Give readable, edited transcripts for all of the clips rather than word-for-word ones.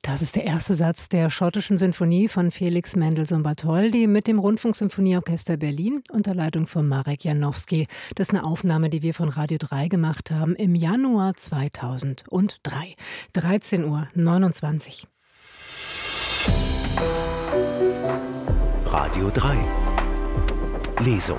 Das ist der erste Satz der schottischen Sinfonie von Felix Mendelssohn Bartholdy mit dem Rundfunksymphonieorchester Berlin unter Leitung von Marek Janowski. Das ist eine Aufnahme, die wir von Radio 3 gemacht haben im Januar 2003. 13:29 Uhr. Radio 3 Lesung.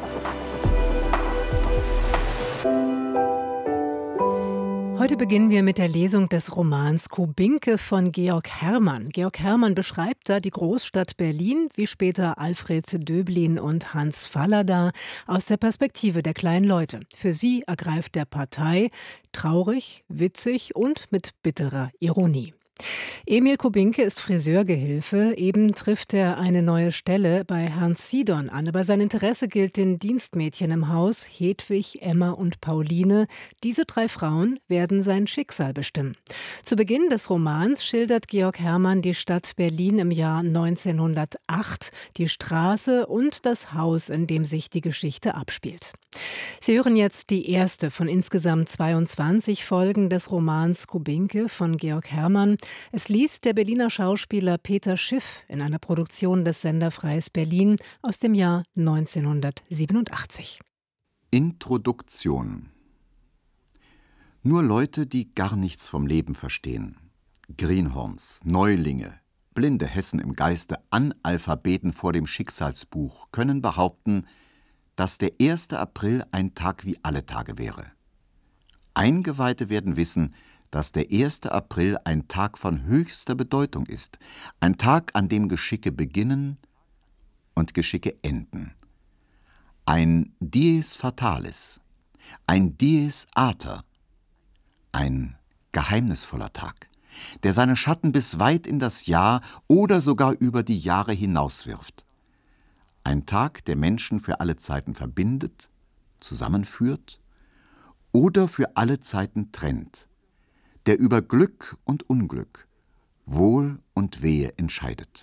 Heute beginnen wir mit der Lesung des Romans Kubinke von Georg Hermann. Georg Hermann beschreibt da die Großstadt Berlin, wie später Alfred Döblin und Hans Fallada, aus der Perspektive der kleinen Leute. Für sie ergreift er Partei, traurig, witzig und mit bitterer Ironie. Emil Kubinke ist Friseurgehilfe. Eben trifft er eine neue Stelle bei Herrn Sidon an. Aber sein Interesse gilt den Dienstmädchen im Haus, Hedwig, Emma und Pauline. Diese 3 Frauen werden sein Schicksal bestimmen. Zu Beginn des Romans schildert Georg Hermann die Stadt Berlin im Jahr 1908, die Straße und das Haus, in dem sich die Geschichte abspielt. Sie hören jetzt die erste von insgesamt 22 Folgen des Romans Kubinke von Georg Hermann. Es liest der Berliner Schauspieler Peter Schiff in einer Produktion des Senderfreies Berlin aus dem Jahr 1987. Introduktion. Nur Leute, die gar nichts vom Leben verstehen. Greenhorns, Neulinge, blinde Hessen im Geiste, Analphabeten vor dem Schicksalsbuch können behaupten, dass der 1. April ein Tag wie alle Tage wäre. Eingeweihte werden wissen, dass der 1. April ein Tag von höchster Bedeutung ist, ein Tag, an dem Geschicke beginnen und Geschicke enden. Ein Dies Fatalis, ein Dies Ater, ein geheimnisvoller Tag, der seine Schatten bis weit in das Jahr oder sogar über die Jahre hinauswirft. Ein Tag, der Menschen für alle Zeiten verbindet, zusammenführt oder für alle Zeiten trennt, der über Glück und Unglück, Wohl und Wehe entscheidet.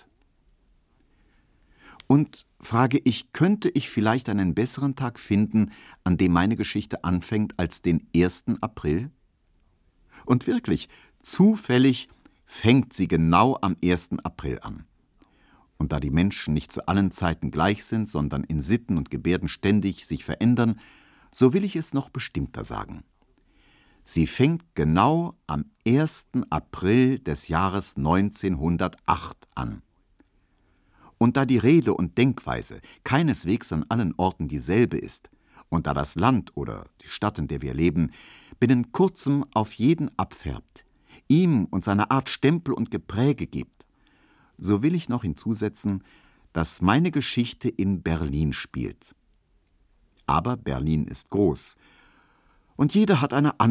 Und frage ich, könnte ich vielleicht einen besseren Tag finden, an dem meine Geschichte anfängt, als den 1. April? Und wirklich, zufällig fängt sie genau am 1. April an. Und da die Menschen nicht zu allen Zeiten gleich sind, sondern in Sitten und Gebärden ständig sich verändern, so will ich es noch bestimmter sagen. Sie fängt genau am 1. April des Jahres 1908 an. Und da die Rede und Denkweise keineswegs an allen Orten dieselbe ist, und da das Land oder die Stadt, in der wir leben, binnen kurzem auf jeden abfärbt, ihm und seiner Art Stempel und Gepräge gibt, so will ich noch hinzusetzen, dass meine Geschichte in Berlin spielt. Aber Berlin ist groß, und jeder hat eine